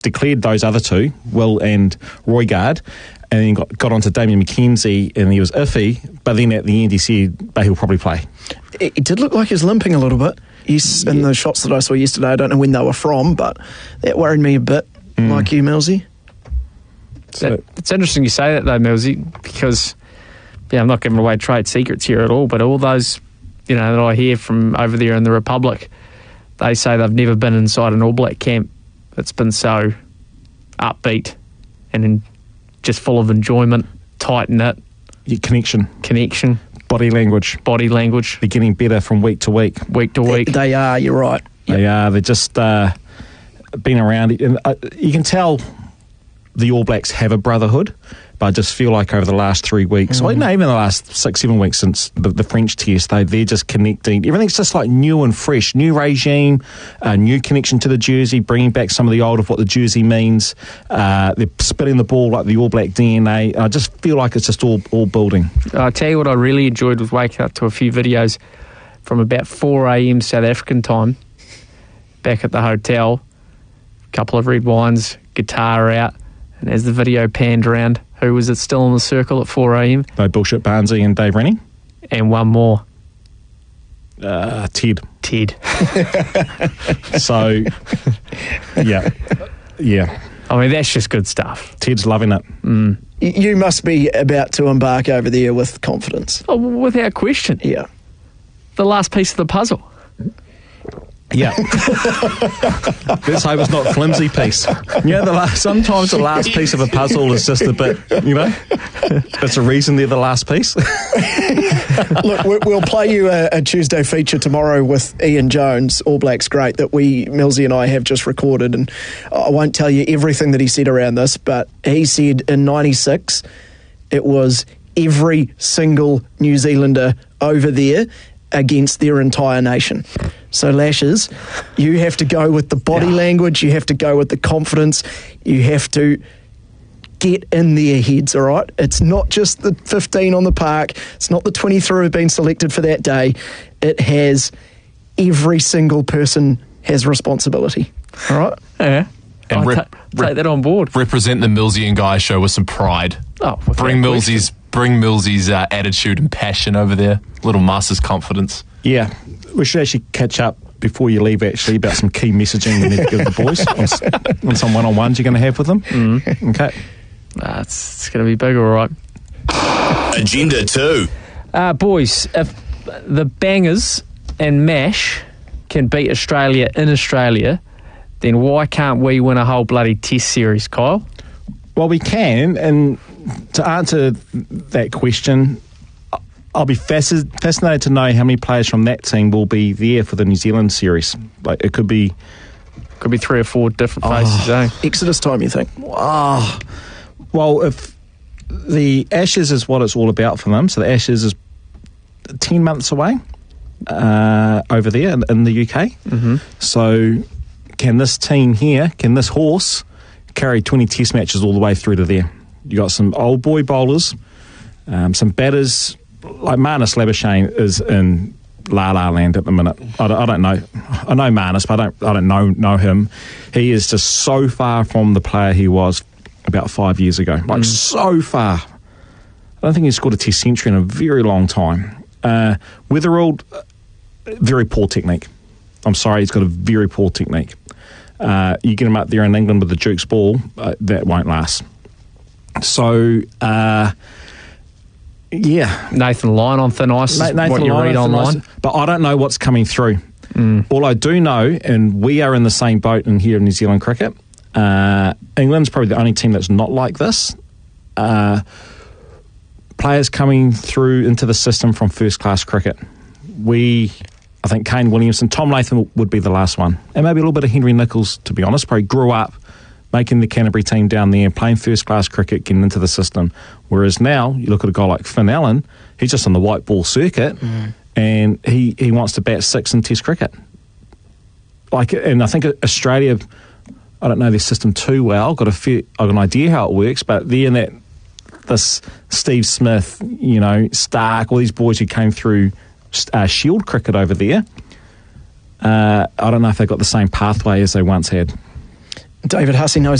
declared those other two, Will and Roigard, and then got onto Damien McKenzie, and he was iffy, but then at the end he said, but he'll probably play. It did look like he was limping a little bit. Yes, in the shots that I saw yesterday. I don't know when they were from, but that worried me a bit, like you, Millsy. So, it's interesting you say that, though, Millsy, because I'm not giving away trade secrets here at all, but all those, that I hear from over there in the Republic, they say they've never been inside an All Black camp that's been so upbeat and just full of enjoyment, tight-knit. Your connection. Body language. They're getting better from week to week. They are, you're right. Yep. They are. They're just been around. And you can tell the All Blacks have a brotherhood, but I just feel like over the last 3 weeks, even the last 6-7 weeks since the French test, they're just connecting. Everything's just like new and fresh. New regime, new connection to the jersey, bringing back some of the old of what the jersey means. They're spitting the ball like the All Black DNA. I just feel like it's just all building. I'll tell you what I really enjoyed was waking up to a few videos from about 4 a.m. South African time, back at the hotel, a couple of red wines, guitar out, and as the video panned around, who was it still in the circle at 4 a.m? No bullshit, Barnesy and Dave Rennie. And one more. Ted. So, yeah. I mean, that's just good stuff. Ted's loving it. You must be about to embark over there with confidence. Oh, without question. Yeah. The last piece of the puzzle. Yeah. Let's hope it's not a flimsy piece. Sometimes the last piece of a puzzle is just a bit, that's a reason they're the last piece. Look, we'll play you a Tuesday feature tomorrow with Ian Jones, All Blacks great, that Millsy and I have just recorded, and I won't tell you everything that he said around this, but he said in 96 it was every single New Zealander over there against their entire nation. So, Lashes, you have to go with the body language, you have to go with the confidence, you have to get in their heads, all right? It's not just the 15 on the park, it's not the 23 who have been selected for that day. It has every single person has responsibility, all right? Yeah. And take that on board. Represent the Millsy and Guy show with some pride. Bring Millsy's attitude and passion over there. Little Masters confidence. Yeah, we should actually catch up before you leave, actually, about some key messaging we need to give the boys on some one-on-ones you're going to have with them. Okay. It's going to be big, all right. Agenda 2. Boys, if the Bangers and MASH can beat Australia in Australia, then why can't we win a whole bloody test series, Kyle? Well, we can, and to answer that question, I'll be fascinated to know how many players from that team will be there for the New Zealand series. Like, it could be 3 or 4 different faces, eh? Exodus time, you think? Well, if the Ashes is what it's all about for them, so the Ashes is 10 months away over there in the UK. Mm-hmm. So can this team here, can this horse carry 20 test matches all the way through to there? You got some old boy bowlers, some batters, like Marnus Labuschagne is in La La Land at the minute. I don't know. I know Marnus, but I don't know him. He is just so far from the player he was about 5 years ago. Like, so far. I don't think he's scored a test century in a very long time. Weatherald, very poor technique. I'm sorry, he's got a very poor technique. You get him up there in England with the Duke's ball, that won't last. So, Nathan Lyon on thin ice is what you read online. But I don't know what's coming through. All I do know, and we are in the same boat in here in New Zealand cricket, England's probably the only team that's not like this. Players coming through into the system from first-class cricket. I think Kane Williamson, Tom Latham would be the last one. And maybe a little bit of Henry Nicholls, to be honest. Probably grew up making the Canterbury team down there, playing first-class cricket, getting into the system. Whereas now, you look at a guy like Finn Allen, he's just on the white ball circuit, and he wants to bat 6 in Test cricket. And I think Australia, I don't know their system too well. I've got an idea how it works, but they're in this Steve Smith, Stark, all these boys who came through Shield cricket over there. I don't know if they've got the same pathway as they once had. David Hussey knows